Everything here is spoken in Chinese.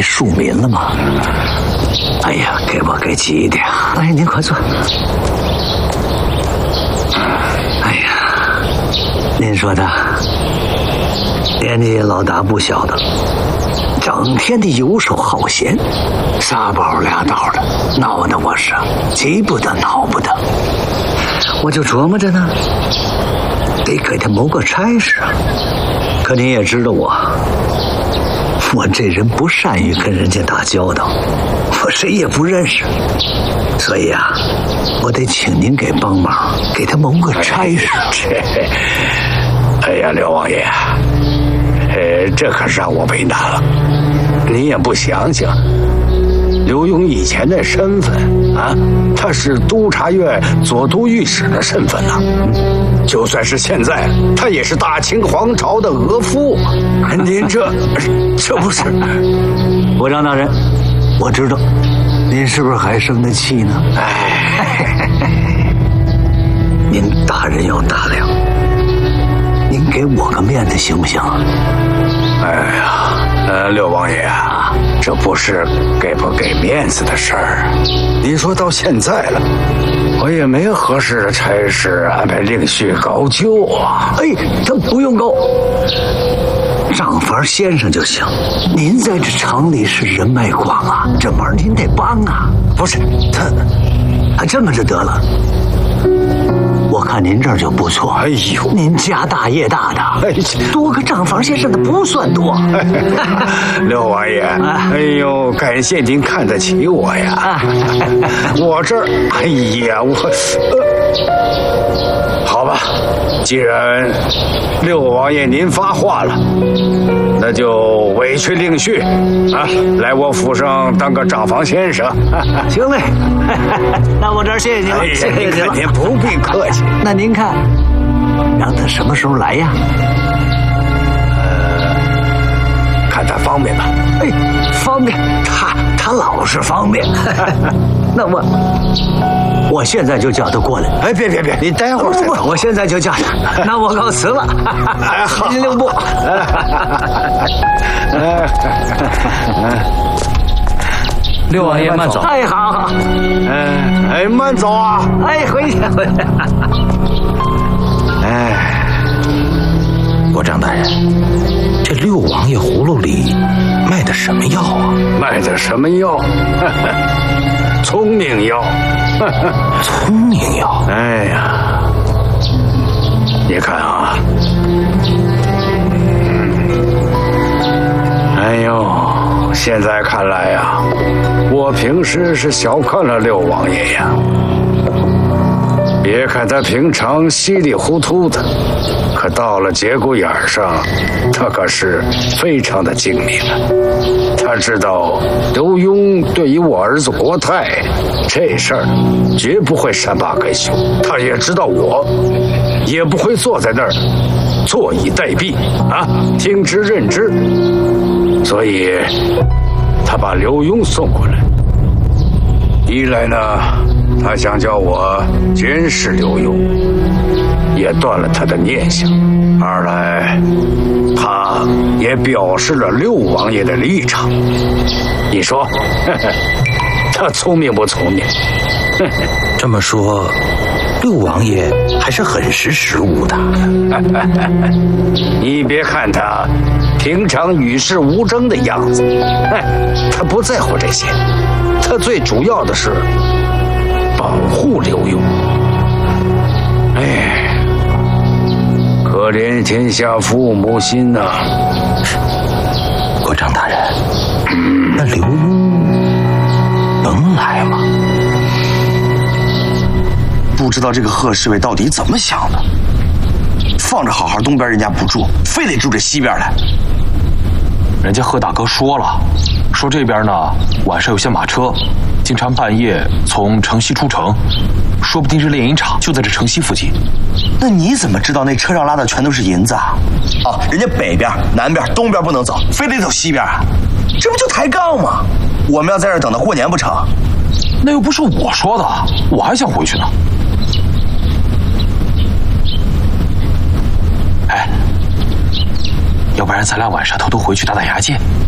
给庶民了吗？哎呀，给我给急的呀！哎，您快坐。哎呀，您说他年纪老大不小的，整天的游手好闲，撒包俩道的，闹得我是急不得恼不得。我就琢磨着呢，得给他谋个差事。可您也知道我这人不善于跟人家打交道，我谁也不认识，所以啊，我得请您给帮忙，给他谋个差事。 哎呀，刘王爷，这可让我为难了。您也不想想，刘墉以前的身份啊，他是督察院左都御史的身份呢。就算是现在，他也是大清皇朝的额驸。您这不是？ 国璋大人，我知道，您是不是还生得气呢？ 哎， 您大人有大量，您给我个面子行不行？ 哎呀，六王爷啊，这不是给不给面子的事儿。您说到现在了，我也没合适的差事安排令婿高就啊。 哎，他不用高，账房先生就行。您在这城里是人脉广啊，这忙您得帮啊。 不是他这么着得了。我看您这儿就不错。 哎呦， 您家大业大的，多个账房先生的不算多。 六王爷，哎呦，感谢您看得起我呀。我这儿，哎呀，好吧，既然六王爷您发话了，那就委屈令婿啊，来我府上当个账房先生。 行嘞，那我这儿谢谢您了，谢谢您了。 您不必客气。 那您看，让他什么时候来呀？ 看他方便吧。 哎，方便，他老是方便。那我现在就叫他过来。 哎，别，你待会儿再走。 我现在就叫他。那我告辞了。 哎，好， 您留步。 六王爷慢走。 哎，好。 哎，慢走啊。 哎，回去。 哎，国璋大人，这六王爷葫芦里卖的什么药啊？ 卖的什么药？聪明药。 聪明药。 哎呀，你看啊，哎呦，现在看来呀，我平时是小看了六王爷呀。别看他平常稀里糊涂的，可到了节骨眼上，他可是非常的精明。他知道刘墉对于我儿子国泰这事儿绝不会善罢甘休，他也知道我也不会坐在那儿坐以待毙啊，听之任之。所以他把刘墉送过来，一来呢，他想叫我监视刘墉，也断了他的念想；二来，他也表示了六王爷的立场。你说，他聪明不聪明？ 这么说，六王爷还是很识时务的。 你别看他平常与世无争的样子，他不在乎这些，他最主要的是保护刘墉。哎，可怜天下父母心呐！ 国璋大人，那刘墉能来吗？ 不知道这个贺侍卫到底怎么想的，放着好好东边人家不住，非得住这西边来。 人家贺大哥说了，说这边呢晚上有些马车，经常半夜从城西出城，说不定是炼银厂就在这城西附近。 那你怎么知道那车上拉的全都是银子啊？哦，人家北边、南边、东边不能走，非得走西边啊？这不就抬杠吗？我们要在这儿等到过年不成？ 那又不是我说的，我还想回去呢。哎，要不然咱俩晚上偷偷回去打打牙祭？